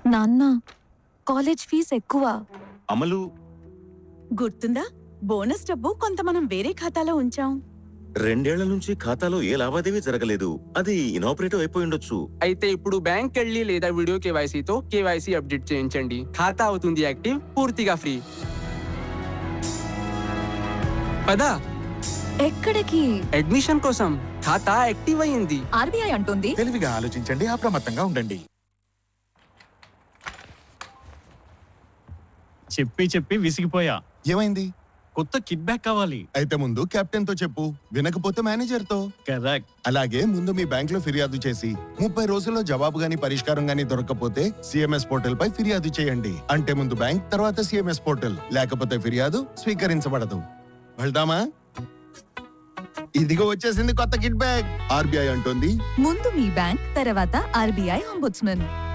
నాన్న college fee ఎక్కువ. అమలు, గుర్తుందా? బోనస్ డబ్బు కొంత మనం వేరే ఖాతాలో ఉంచాం. 2 ఏళ్ల నుంచి ఖాతాలో ఏ లావాదేవీ జరగలేదు. అది ఇనాపరేటివ్ అయిపోయి ఉండొచ్చు. అయితే ఇప్పుడు బ్యాంక్ వెళ్ళి లేదా వీడియో కేవైసీతో కేవైసీ అప్డేట్ చేయించండి. ఖాతా అవుతుంది యాక్టివ్, పూర్తిగా ఫ్రీ. పదా ఎక్కడికి? అడ్మిషన్ కోసం. ఖాతా యాక్టివ్ అయ్యింది. ఆర్బీఐ అంటుంది. తెలివిగా ఆలోచించండి, అప్రమత్తంగా ఉండండి. చెప్పి విసిగిపోయా. ఏమైంది? కొత్త కిట్ బ్యాక్ కావాలి. అయితే ముందు కెప్టెన్ తో చెప్పు, వినకపోతే మేనేజర్ తో. కరెక్ట్. అలాగే ముందు మీ బ్యాంక్ లో ఫిర్యాదు చేసి 30 రోజుల్లో జవాబు గాని పరిష్కారం గాని దొరకకపోతే సిఎంఎస్ పోర్టల్ పై ఫిర్యాదు చేయండి. అంటే ముందు బ్యాంక్, తర్వాత సిఎంఎస్ పోర్టల్. లేకపోతే ఫిర్యాదు స్వీకరించబడదు. వెళ్దామా? ఇదిగో వచ్చేసింది కొత్త కిట్ బ్యాగ్. ఆర్బీఐ అంటుంది, ముందు మీ బ్యాంక్, తర్వాత ఆర్బీఐ అంబుడ్స్మన్.